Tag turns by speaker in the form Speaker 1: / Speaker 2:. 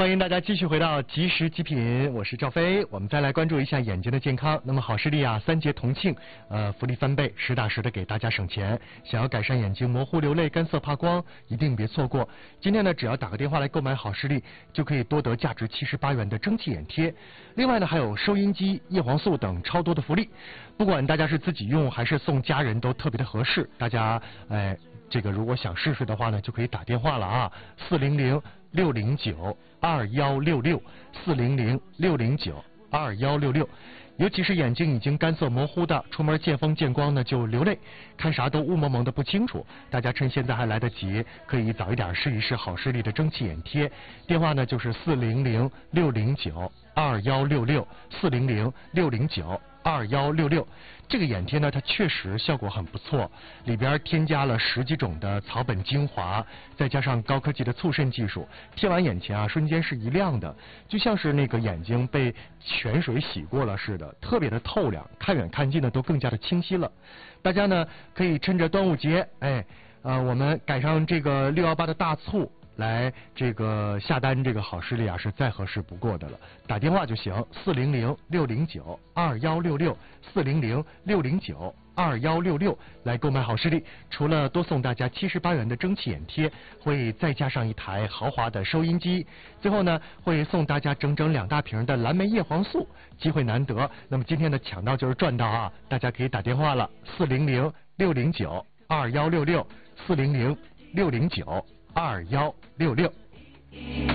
Speaker 1: 欢迎大家继续回到即时极品，我是赵飞。我们再来关注一下眼睛的健康。那么好视力啊，3节同庆，福利翻倍，实打实的给大家省钱。想要改善眼睛模糊、流泪、干涩、怕光，一定别错过。今天呢，只要打个电话来购买好视力，就可以多得价值78元的蒸汽眼贴。另外呢，还有收音机、叶黄素等超多的福利。不管大家是自己用还是送家人，都特别的合适。大家这个如果想试试的话呢，就可以打电话了啊，400-609-2166，400-609-2166。尤其是眼睛已经干涩模糊的，出门见风见光呢就流泪，看啥都雾蒙蒙的不清楚。大家趁现在还来得及，可以早一点试一试好视力的蒸汽眼贴。电话呢就是400-609-2166，400-609-2166。这个眼贴呢，它确实效果很不错，里边添加了10几种的草本精华，再加上高科技的促渗技术，贴完眼前啊，瞬间是一亮的，就像是那个眼睛被泉水洗过了似的，特别的透亮，看远看近呢都更加的清晰了。大家呢可以趁着端午节，我们赶上这个618的大促。来这个下单这个好视力啊是再合适不过的了，打电话就行，400-609-2166，400-609-2166来购买好视力。除了多送大家78元的蒸汽眼贴，会再加上一台豪华的收音机，最后呢会送大家整整2大瓶的蓝莓叶黄素，机会难得。那么今天的抢到就是赚到啊！大家可以打电话了，400-609-2166，400-609-2166。